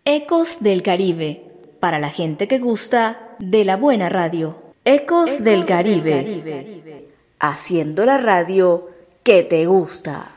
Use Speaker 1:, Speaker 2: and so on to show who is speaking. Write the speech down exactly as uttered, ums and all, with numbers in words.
Speaker 1: Ecos del Caribe, para la gente que gusta de la buena radio. Ecos, Ecos del, Caribe, del Caribe, haciendo la radio que te gusta.